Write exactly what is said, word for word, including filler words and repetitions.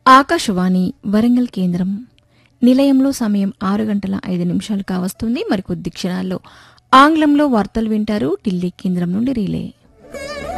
ఆకాశవాణి వరంగల్ కేంద్రం నిలయంలో సమయం ఆరు గంటల ఐదు నిమిషాలు కావస్తుంది. మరికొద్ది క్షణాల్లో ఆంగ్లంలో వార్తలు వింటారు ఢిల్లీ కేంద్రం నుండి రిలే.